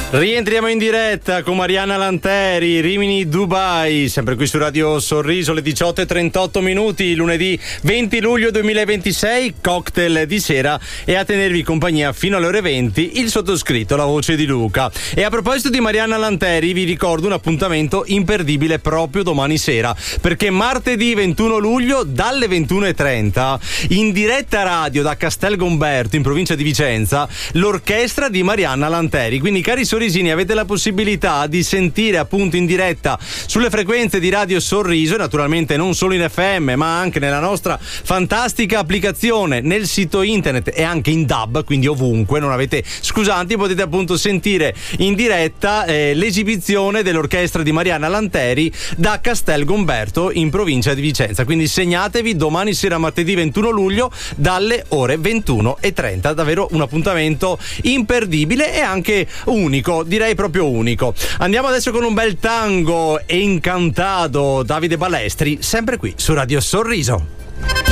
Rientriamo in diretta con Marianna Lanteri, Rimini Dubai, sempre qui su Radio Sorriso, le 18:38, lunedì 20 luglio 2026, cocktail di sera e a tenervi compagnia fino alle ore 20 il sottoscritto, la voce di Luca. E a proposito di Marianna Lanteri, vi ricordo un appuntamento imperdibile proprio domani sera, perché martedì 21 luglio dalle 21:30 in diretta radio da Castelgomberto in provincia di Vicenza l'orchestra di Marianna Lanteri. Quindi cari sorrisini, avete la possibilità di sentire appunto in diretta sulle frequenze di Radio Sorriso, e naturalmente non solo in FM ma anche nella nostra fantastica applicazione, nel sito internet e anche in DAB, quindi ovunque, non avete scusanti, potete appunto sentire in diretta l'esibizione dell'orchestra di Marianna Lanteri da Castelgomberto in provincia di Vicenza. Quindi segnatevi domani sera martedì 21 luglio dalle ore 21:30, davvero un appuntamento imperdibile e anche unico, direi proprio unico. Andiamo adesso con un bel tango, Encantado, Davide Ballestri, sempre qui su Radio Sorriso.